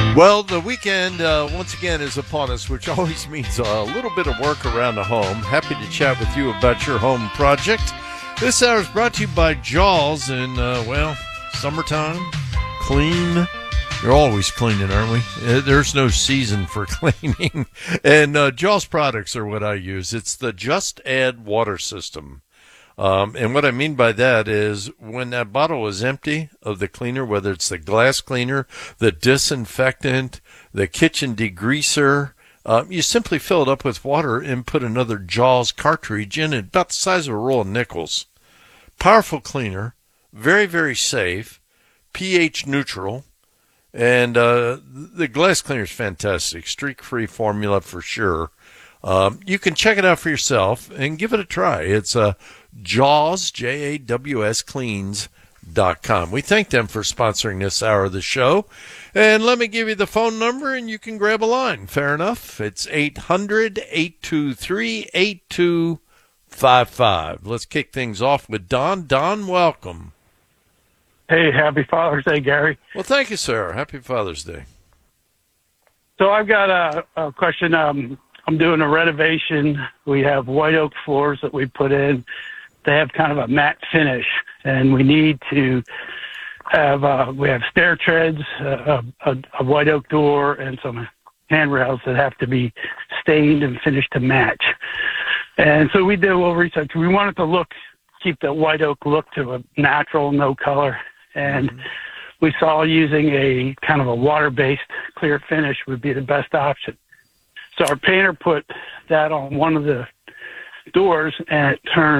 Well, the weekend, once again, is upon us, which always means a little bit of work around the home. Happy to chat with you about your home project. This hour is brought to you by Jaws, and, summertime, clean. You're always cleaning, aren't we? There's no season for cleaning. And Jaws products are what I use. It's the Just Add water system. And what I mean by that is when that bottle is empty of the cleaner, whether it's the glass cleaner, the disinfectant, the kitchen degreaser, you simply fill it up with water and put another Jaws cartridge in it, about the size of a roll of nickels. Powerful cleaner, very, very safe, pH neutral, and the glass cleaner is fantastic. Streak-free formula for sure. You can check it out for yourself and give it a try. It's Jaws, Jaws, cleans.com. We thank them for sponsoring this hour of the show. And let me give you the phone number, and you can grab a line. Fair enough. It's 800-823-8255. Let's kick things off with Don. Don, welcome. Hey, happy Father's Day, Gary. Well, thank you, sir. Happy Father's Day. So I've got a question. I'm doing a renovation. We have white oak floors that we put in. They have kind of a matte finish, and we need to have we have stair treads, a white oak door, and some handrails that have to be stained and finished to match. And so we did a little research. We wanted to keep the white oak look to a natural, no color, and we saw using a kind of a water-based clear finish would be the best option. So our painter put that on one of the doors, and it turned